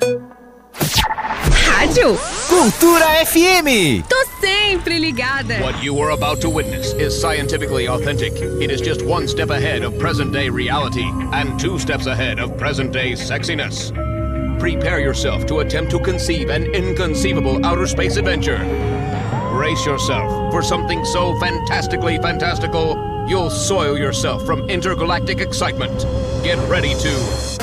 Rádio Cultura FM. Tô sempre ligada. What you are about to witness is scientifically authentic. It is just one step ahead of present-day reality and 2 steps ahead of present-day sexiness. Prepare yourself to attempt to conceive an inconceivable outer space adventure. Brace yourself for something so fantastically fantastical, you'll soil yourself from intergalactic excitement. Get ready to